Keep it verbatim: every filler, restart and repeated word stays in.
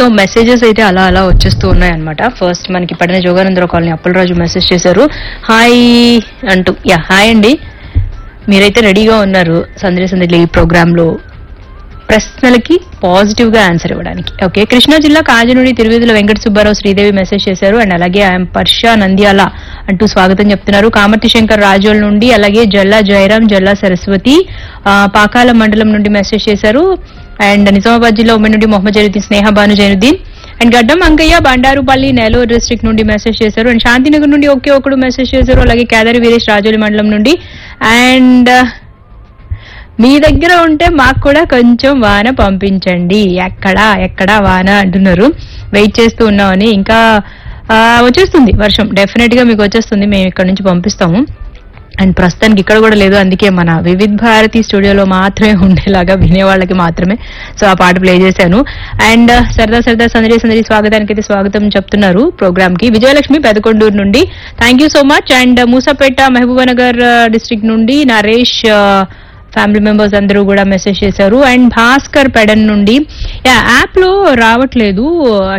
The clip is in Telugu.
సో మెసేజెస్ అయితే అలా అలా వచ్చేస్తూ ఉన్నాయి అనమాట. ఫస్ట్ మనకి పడిన జోగానందరావు కాలనీ అప్పలరాజు మెసేజ్ చేశారు, హాయ్ అంటూ. యా హాయ్ అండి, మీరైతే రెడీగా ఉన్నారు సందడి సందడి ఈ ప్రోగ్రామ్ లో ప్రశ్నలకి పాజిటివ్ గా ఆన్సర్ ఇవ్వడానికి. ఓకే, కృష్ణా జిల్లా కాజనుడి తిరువేదుల వెంకట సుబ్బారావు శ్రీదేవి మెసేజ్ చేశారు. అండ్ అలాగే ఐఎమ్ పర్ష నంద్యాల అంటూ స్వాగతం చెప్తున్నారు. కామర్తి శంకర్ రాజోల్ నుండి, అలాగే జల్లా జయరాం, జల్లా సరస్వతి పాకాల మండలం నుండి మెసేజ్ చేశారు. అండ్ నిజామాబాద్ జిల్లా ఉమ్మడి నుండి మొహమ్మద్ జైనుద్దీన్, స్నేహ బాను జైనుద్దీన్. అండ్ గడ్డం అంకయ్య బండారుపల్లి నెల్లూరు డిస్ట్రిక్ట్ నుండి మెసేజ్ చేశారు. అండ్ శాంతినగర్ నుండి ఒకే ఒకడు మెసేజ్ చేశారు. అలాగే కేదారి వీరేష్ రాజోలి మండలం నుండి. అండ్ మీ దగ్గర ఉంటే మాకు కూడా కొంచెం వాన పంపించండి, ఎక్కడా ఎక్కడా వాన అంటున్నారు. వెయిట్ చేస్తూ ఉన్నామని. ఇంకా వచ్చేస్తుంది వర్షం, డెఫినెట్ గా మీకు వచ్చేస్తుంది, మేము ఇక్కడ నుంచి పంపిస్తాము. అండ్ ప్రస్తుతానికి ఇక్కడ కూడా లేదు, అందుకే మన వివిధ్ భారతి స్టూడియోలో మాత్రమే ఉండేలాగా వినేవాళ్ళకి మాత్రమే సో ఆ పాట ప్లే చేశాను. అండ్ సరదా సరదా సందడి సందడి స్వాగతానికి అయితే స్వాగతం చెప్తున్నారు ప్రోగ్రామ్ కి విజయలక్ష్మి పెదకొండూరు నుండి. Thank you so much. And Moosapet Mahabubnagar district నుండి నరేష్ ఫ్యామిలీ మెంబర్స్ అందరూ కూడా మెసేజ్ చేశారు. అండ్ భాస్కర్ పెడన్ నుండి, యాప్ లో రావట్లేదు